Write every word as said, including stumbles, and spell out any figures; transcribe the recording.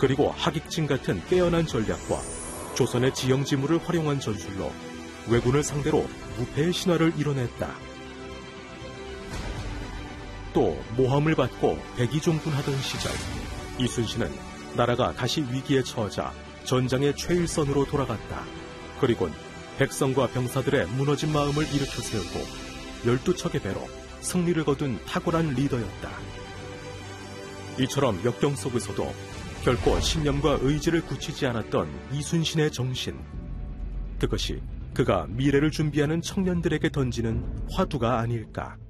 그리고 하객진 같은 깨어난 전략과 조선의 지형지물을 활용한 전술로 왜군을 상대로 무패의 신화를 이뤄냈다. 또 모함을 받고 백의종군하던 시절 이순신은 나라가 다시 위기에 처하자 전장의 최일선으로 돌아갔다. 그리곤 백성과 병사들의 무너진 마음을 일으켜 세우고 열두 척의 배로 승리를 거둔 탁월한 리더였다. 이처럼 역경 속에서도 결코 신념과 의지를 굳히지 않았던 이순신의 정신. 그것이 그가 미래를 준비하는 청년들에게 던지는 화두가 아닐까.